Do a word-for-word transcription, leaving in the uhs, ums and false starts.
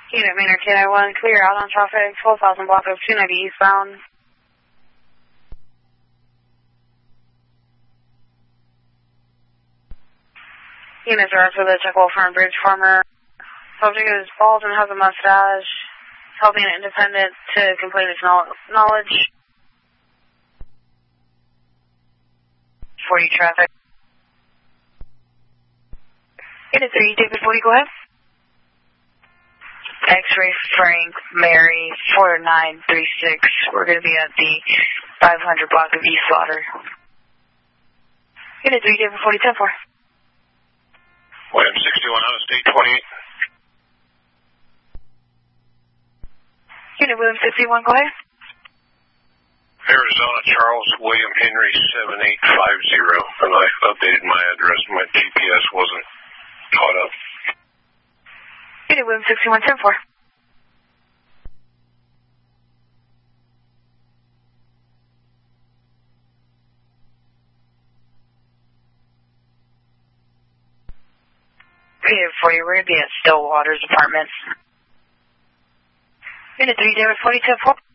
Unit Maynard K nine one, clear out on traffic, twelve thousand block of two ninety eastbound. Unit zero for the Checkwell Front Bridge Farmer. Subject is bald and has a mustache. Helping an independent to complete his knowledge. forty traffic. Unit three, David forty, go ahead. X-ray Frank Mary four nine three six. We're going to be at the five hundred block of East Slaughter. Unit three, David forty, ten four. William sixty-one out of state twenty-eight. Unit William sixty-one, go ahead. Arizona Charles William Henry seven eight five zero. And I updated my address. My G P S wasn't caught up. Unit William sixty-one, ten four. Unit forty, we're going to be at Stillwater's apartments. Unit three, David forty, ten four.